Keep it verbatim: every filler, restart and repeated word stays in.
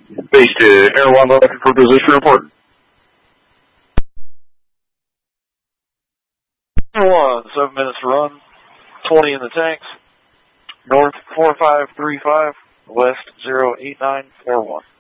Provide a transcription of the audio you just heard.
Base to Air one, looking for position report. Air one, seven minutes to run, twenty in the tanks, north four five three five, west zero eight nine four one.